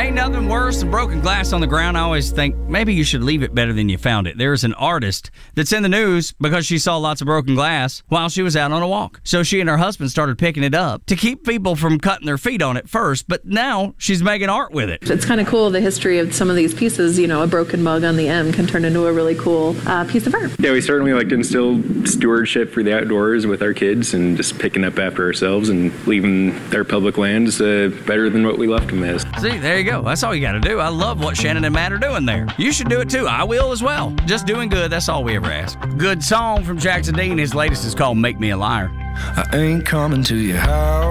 Ain't nothing worse than broken glass on the ground. I always think maybe you should leave it better than you found it. There's an artist that's in the news because she saw lots of broken glass while she was out on a walk. So she and her husband started picking it up to keep people from cutting their feet on it first, but now she's making art with it. It's kind of cool, the history of some of these pieces. A broken mug on the M can turn into a really cool piece of art. Yeah, we certainly like to instill stewardship for the outdoors with our kids and just picking up after ourselves and leaving their public lands better than what we left them as. See, there you go. That's all you got to do. I love what Shannon and Matt are doing there. You should do it too. I will as well. Just doing good. That's all we ever ask. Good song from Jackson Dean. His latest is called Make Me a Liar. I ain't coming to your house.